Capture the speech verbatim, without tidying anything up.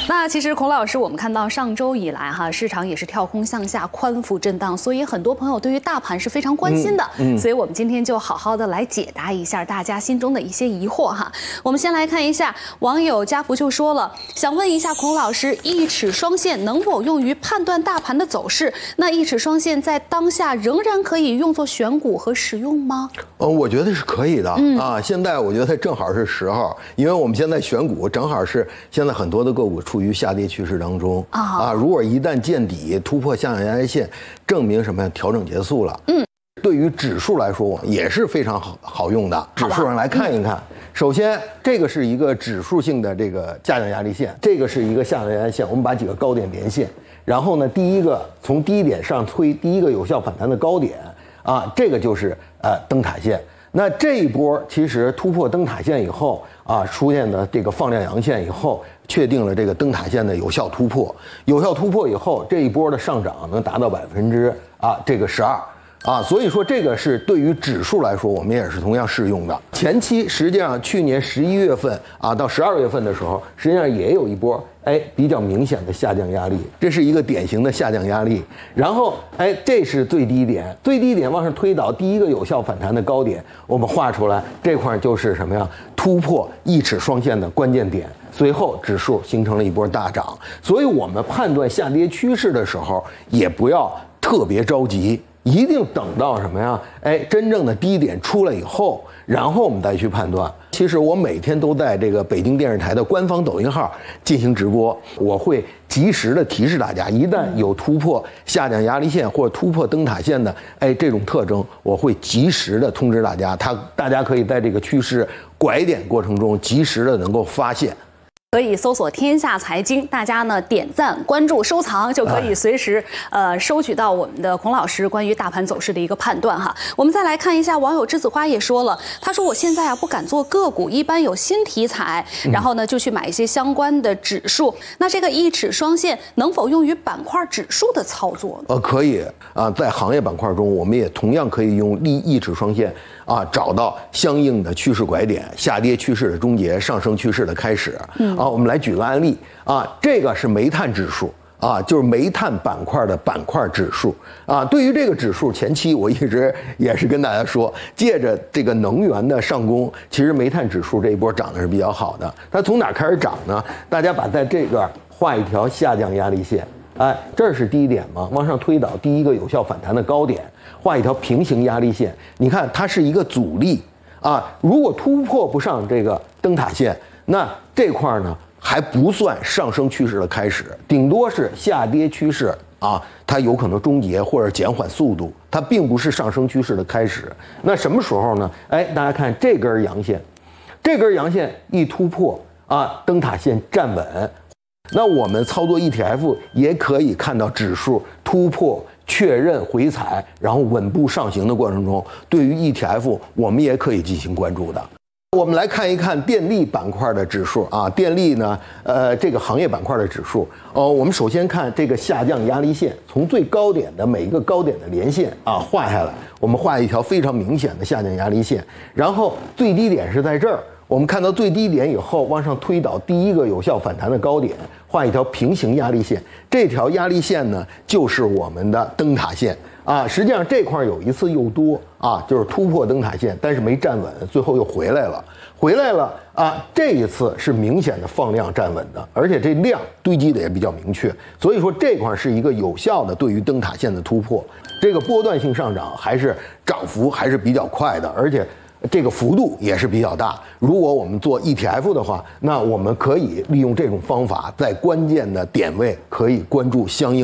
那其实孔老师，我们看到上周以来哈，市场也是跳空向下，宽幅震荡，所以很多朋友对于大盘是非常关心的。嗯嗯、所以我们今天就好好的来解答一下大家心中的一些疑惑哈。我们先来看一下，网友家福就说了，想问一下孔老师，一尺双线能否用于判断大盘的走势？那一尺双线在当下仍然可以用作选股和使用吗？ 嗯，我觉得是可以的、嗯、啊。现在我觉得正好是时候，因为我们现在选股正好是现在很多的个股处于下跌趋势当中啊。啊，如果一旦见底突破下降压力线，证明什么呀？调整结束了。嗯，对于指数来说也是非常好好用的。指数上来看一看，嗯、首先这个是一个指数性的这个下降压力线，这个是一个下降压力线。我们把几个高点连线，然后呢，第一个从低点上推，第一个有效反弹的高点啊，这个就是呃灯塔线。那这一波其实突破灯塔线以后啊，出现的这个放量阳线以后，确定了这个灯塔线的有效突破。有效突破以后，这一波的上涨能达到百分之啊这个十二啊，所以说这个是对于指数来说，我们也是同样适用的。前期实际上去年十一月份啊到十二月份的时候，实际上也有一波哎比较明显的下降压力，这是一个典型的下降压力。然后哎这是最低点，最低点往上推导第一个有效反弹的高点，我们画出来这块就是什么呀？突破一尺双线的关键点。随后指数形成了一波大涨，所以我们判断下跌趋势的时候，也不要特别着急，一定等到什么呀？哎，真正的低点出来以后，然后我们再去判断。其实我每天都在这个北京电视台的官方抖音号进行直播，我会及时的提示大家，一旦有突破下降压力线或者突破灯塔线的哎这种特征，我会及时的通知大家，他大家可以在这个趋势拐点过程中及时的能够发现。 可以搜索天下财经，大家呢点赞、关注、收藏，就可以随时呃收取到我们的孔老师关于大盘走势的一个判断哈。我们再来看一下，网友栀子花也说了，他说我现在啊不敢做个股，一般有新题材，然后呢就去买一些相关的指数。那这个一尺双线能否用于板块指数的操作呢？ 呃，可以啊，在行业板块中，我们也同样可以用一一尺双线啊找到相应的趋势拐点，下跌趋势的终结，上升趋势的开始。嗯。啊，我们来举个案例啊，这个是煤炭指数啊，就是煤炭板块的板块指数啊。对于这个指数，前期我一直也是跟大家说，借着这个能源的上攻，其实煤炭指数这一波涨的是比较好的。它从哪开始涨呢？大家把在这个画一条下降压力线，哎，这是低点嘛，往上推导第一个有效反弹的高点，画一条平行压力线。你看，它是一个阻力啊，如果突破不上这个灯塔线，那这块呢还不算上升趋势的开始，顶多是下跌趋势啊，它有可能终结或者减缓速度，它并不是上升趋势的开始。那什么时候呢？哎，大家看这根阳线，这根阳线一突破啊，灯塔线站稳，那我们操作 E T F 也可以看到指数突破、确认回踩，然后稳步上行的过程中，对于 E T F 我们也可以进行关注的。我们来看一看电力板块的指数啊，电力呢，呃，这个行业板块的指数，呃，我们首先看这个下降压力线，从最高点的每一个高点的连线啊画下来，我们画一条非常明显的下降压力线，然后最低点是在这儿，我们看到最低点以后往上推导第一个有效反弹的高点，画一条平行压力线，这条压力线呢就是我们的灯塔线。啊，实际上这块有一次又多啊，就是突破灯塔线，但是没站稳，最后又回来了，回来了啊！这一次是明显的放量站稳的，而且这量堆积的也比较明确，所以说这块是一个有效的对于灯塔线的突破。这个波段性上涨还是涨幅还是比较快的，而且这个幅度也是比较大。如果我们做 E T F 的话，那我们可以利用这种方法，在关键的点位可以关注相应